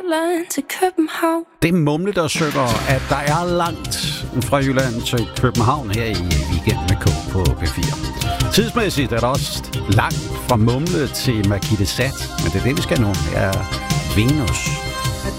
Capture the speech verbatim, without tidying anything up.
Jylland til København. Det er Mumle, der synger, at der er langt fra Jylland til København her i Weekend med K på P fire. Tidsmæssigt er der også langt fra Mumle til Margitte Sat, men det er det, vi skal nu. Det er Venus.